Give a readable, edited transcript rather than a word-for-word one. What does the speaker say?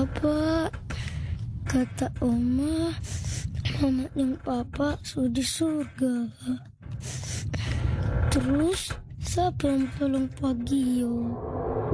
Pak. Kata Oma, Mama dan Papa sudah di surga. Terus siapa yang tolong Pak Gio?